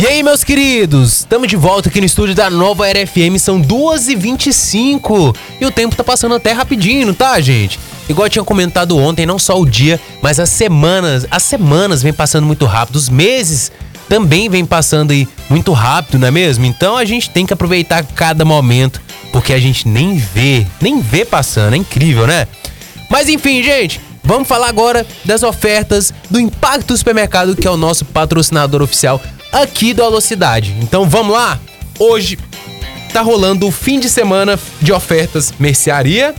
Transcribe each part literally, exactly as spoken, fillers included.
E aí, meus queridos, estamos de volta aqui no estúdio da Nova Era F M, são duas e vinte e cinco e o tempo tá passando até rapidinho, tá, gente? Igual eu tinha comentado ontem, não só o dia, mas as semanas, as semanas vêm passando muito rápido, os meses também vêm passando aí muito rápido, não é mesmo? Então a gente tem que aproveitar cada momento, porque a gente nem vê, nem vê passando, é incrível, né? Mas enfim, gente, vamos falar agora das ofertas do Impacto Supermercado, que é o nosso patrocinador oficial aqui do Alô Cidade. Então vamos lá? Hoje tá rolando o fim de semana de ofertas mercearia,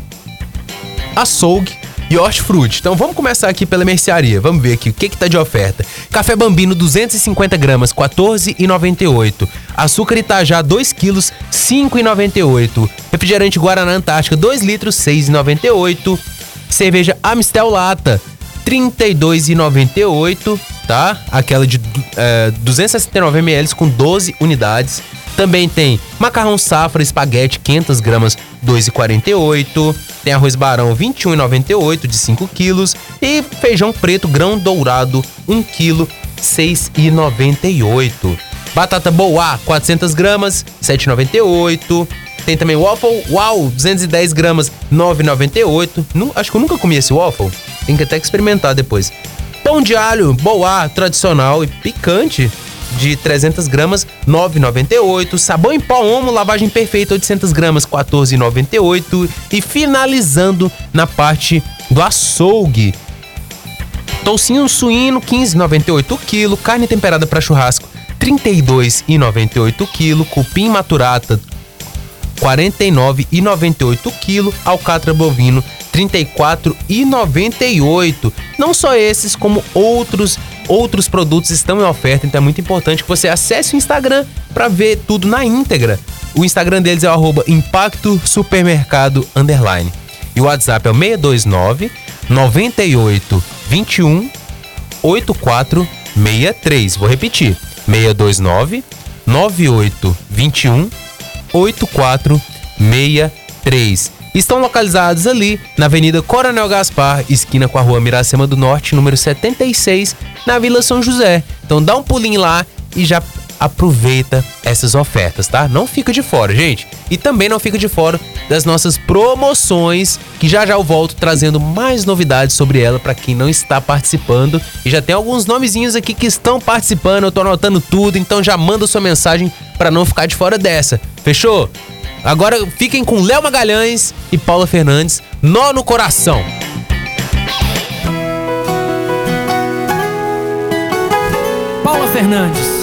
açougue e hortifruti. Então vamos começar aqui pela mercearia. Vamos ver aqui o que que tá de oferta. Café Bambino duzentos e cinquenta gramas, quatorze reais e noventa e oito centavos. Açúcar Itajá dois quilos, cinco reais e noventa e oito centavos. Refrigerante Guaraná Antártica dois litros, seis reais e noventa e oito centavos. Cerveja Amistel Lata trinta e dois reais e noventa e oito centavos, tá? Aquela de é, duzentos e sessenta e nove mililitros com doze unidades. Também tem macarrão Safra espaguete quinhentas gramas, dois reais e quarenta e oito centavos. Tem arroz Barão vinte e um reais e noventa e oito centavos de cinco quilos. E feijão preto grão dourado um quilo, seis reais e noventa e oito centavos. Batata Boa quatrocentas gramas, sete reais e noventa e oito centavos. Tem também waffle, uau, duzentas e dez gramas, nove reais e noventa e oito centavos. Acho que eu nunca comi esse waffle. Tem que até experimentar depois. Pão de alho, Boa, tradicional e picante, de trezentas gramas, nove reais e noventa e oito centavos. Sabão em pó Omo, lavagem perfeita, oitocentas gramas, quatorze reais e noventa e oito centavos. E finalizando na parte do açougue. Toucinho suíno, quinze reais e noventa e oito centavos o quilo. Carne temperada para churrasco, trinta e dois reais e noventa e oito centavos o quilo. Cupim maturata, quarenta e nove reais e noventa e oito centavos o quilo. Alcatra bovino, trinta e quatro reais e noventa e oito centavos. Não só esses, como outros outros produtos estão em oferta, então é muito importante que você acesse o Instagram para ver tudo na íntegra. O Instagram deles é o arroba Impacto Supermercado underline. E o WhatsApp é o seis dois nove, nove oito dois um, oito quatro seis três. Vou repetir, seis dois nove, nove oito dois um, oito quatro seis três. Estão localizados ali na Avenida Coronel Gaspar, esquina com a Rua Miracema do Norte, número setenta e seis, na Vila São José. Então dá um pulinho lá e já aproveita essas ofertas, tá? Não fica de fora, gente. E também não fica de fora das nossas promoções, que já já eu volto trazendo mais novidades sobre ela para quem não está participando. E já tem alguns nomezinhos aqui que estão participando, eu tô anotando tudo, então já manda sua mensagem para não ficar de fora dessa. Fechou? Agora fiquem com Léo Magalhães e Paula Fernandes, Nó no Coração. Paula Fernandes.